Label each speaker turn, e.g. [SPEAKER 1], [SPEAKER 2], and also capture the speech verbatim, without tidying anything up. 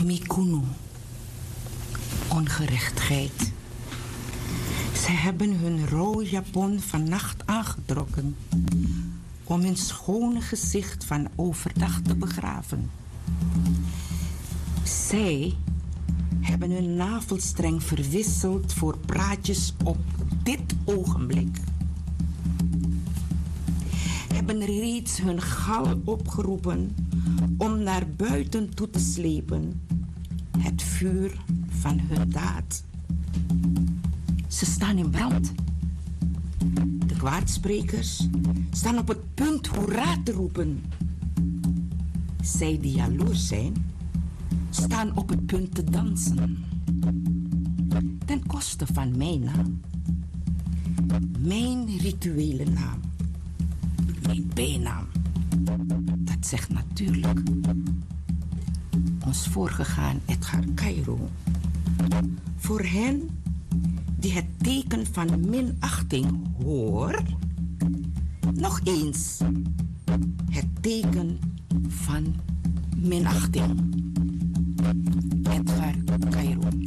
[SPEAKER 1] Mikunu. Ongerechtigheid. Ze hebben hun rouwjapon vannacht aangetrokken om hun schone gezicht van overdag te begraven. Zij hebben hun navelstreng verwisseld voor praatjes op dit ogenblik. Hebben reeds hun gal opgeroepen om naar buiten toe te slepen het vuur van hun daad. Ze staan in brand. De kwaadsprekers staan op het punt hoera te roepen. Zij die jaloers zijn, staan op het punt te dansen. Ten koste van mijn naam. Mijn rituele naam. Mijn bijnaam. Dat zegt natuurlijk ons voorgegaan Edgar Cairo. Voor hen die het teken van minachting hoor, nog eens het teken van minachting. Edgar Cairo.